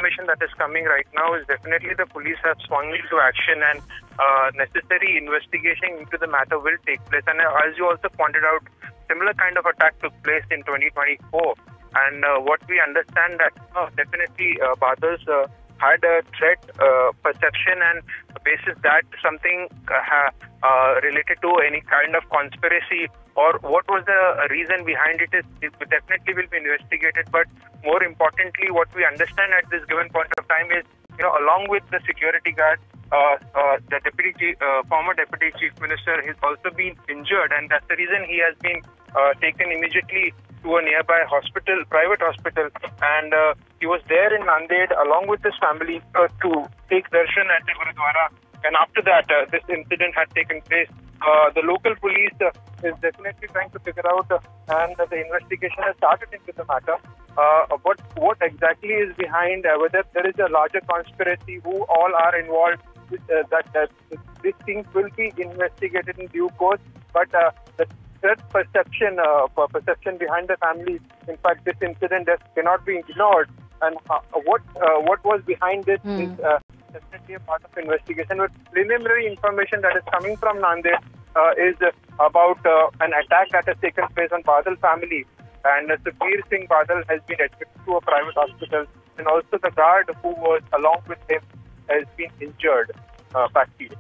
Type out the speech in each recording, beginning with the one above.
information that is coming right now is definitely the police have swung into action, and necessary investigation into the matter will take place. And as you also pointed out, similar kind of attack took place in 2024. And what we understand that definitely Badal's had a threat perception, and basis that something related to any kind of conspiracy or what was the reason behind it definitely will be investigated. But more importantly, what we understand at this given point of time is, along with the security guard, the former deputy chief minister has also been injured, and that's the reason he has been taken immediately to a nearby hospital, private hospital, and he was there in Nanded along with his family to take darshan at the Gurudwara. And after that, this incident had taken place. The local police is definitely trying to figure out, and the investigation has started into the matter. What exactly is behind, whether there is a larger conspiracy, who all are involved, that these things will be investigated in due course. But the threat perception behind the family, in fact, this incident cannot be ignored. And what was behind this is definitely a part of investigation. But preliminary information that is coming from Nanded is about an attack that has taken place on Badal family, and Sukhbir Singh Badal has been admitted to a private hospital, and also the guard who was along with him has been injured. Back to you.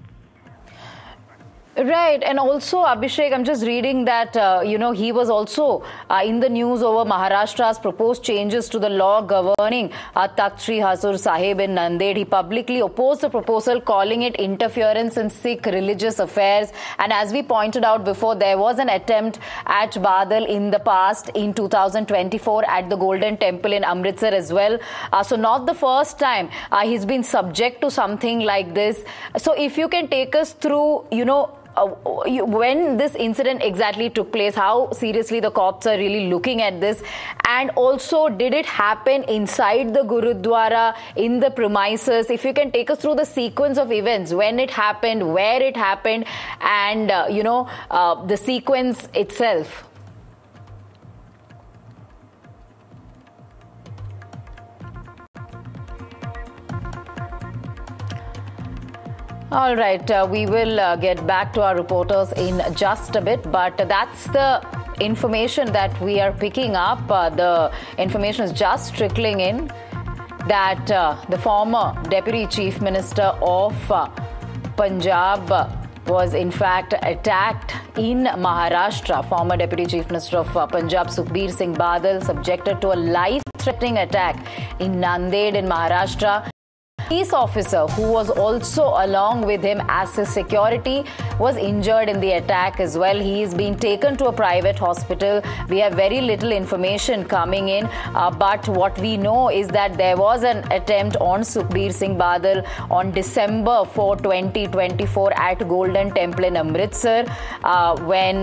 Right, and also Abhishek, I'm just reading that he was also in the news over Maharashtra's proposed changes to the law governing Takht Sri Hazur Sahib in Nanded. He publicly opposed the proposal, calling it interference in Sikh religious affairs. And as we pointed out before, there was an attempt at Badal in the past in 2024 at the Golden Temple in Amritsar as well. So not the first time he's been subject to something like this. So if you can take us through, when this incident exactly took place, how seriously the cops are really looking at this, and also did it happen inside the Gurudwara, in the premises? If you can take us through the sequence of events, when it happened, where it happened, and the sequence itself. All right, we will get back to our reporters in just a bit, but that's the information that we are picking up. The information is just trickling in that the former Deputy Chief Minister of Punjab was in fact attacked in Maharashtra. Former Deputy Chief Minister of Punjab, Sukhbir Singh Badal, subjected to a life-threatening attack in Nanded in Maharashtra. Police officer who was also along with him as his security was injured in the attack as well. He is being taken to a private hospital. We have very little information coming in, but what we know is that there was an attempt on Sukhbir Singh Badal on December 4, 2024 at Golden Temple in Amritsar when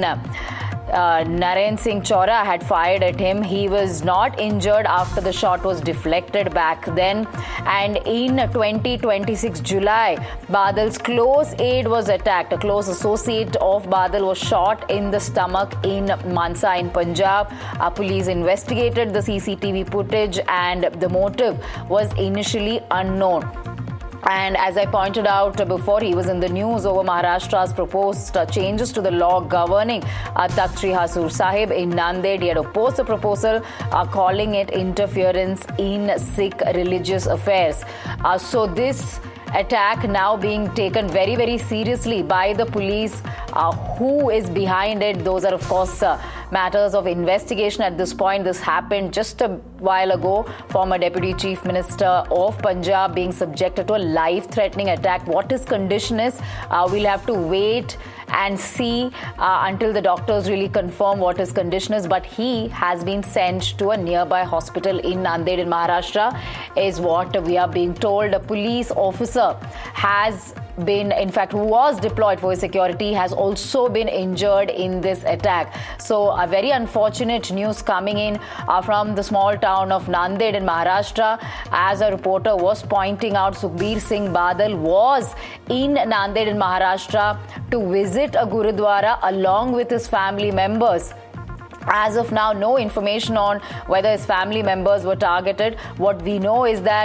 Narain Singh Chaura had fired at him. He was not injured after the shot was deflected back then. And in 2026 July, Badal's close aide was attacked. A close associate of Badal was shot in the stomach in Mansa in Punjab. Police investigated the CCTV footage, and the motive was initially unknown. And as I pointed out before, he was in the news over Maharashtra's proposed changes to the law governing Takht Sri Hazur Sahib in Nanded. He had opposed the proposal, calling it interference in Sikh religious affairs. So this attack now being taken very, very seriously by the police. Who is behind it? Those are, of course, matters of investigation at this point. This happened just a while ago. Former Deputy Chief Minister of Punjab being subjected to a life-threatening attack. What his condition is, we'll have to wait and see until the doctors really confirm what his condition is. But he has been sent to a nearby hospital in Nanded in Maharashtra, is what we are being told. A police officer has been, in fact, who was deployed for his security, has also been injured in this attack. So a very unfortunate news coming in from the small town of Nanded in Maharashtra. As a reporter was pointing out, Sukhbir Singh Badal was in Nanded in Maharashtra to visit a Gurudwara along with his family members. As of now, no information on whether his family members were targeted. What we know is that